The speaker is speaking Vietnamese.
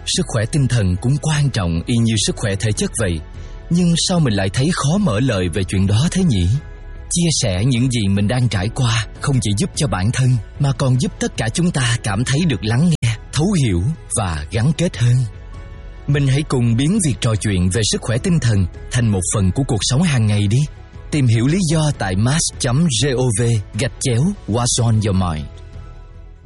sức khỏe tinh thần cũng quan trọng y như sức khỏe thể chất vậy. Nhưng sao mình lại thấy khó mở lời về chuyện đó thế nhỉ? Chia sẻ những gì mình đang trải qua không chỉ giúp cho bản thân mà còn giúp tất cả chúng ta cảm thấy được lắng nghe, thấu hiểu và gắn kết hơn. Mình hãy cùng biến việc trò chuyện về sức khỏe tinh thần thành một phần của cuộc sống hàng ngày đi. Tìm hiểu lý do tại mass.gov/what's on your mind.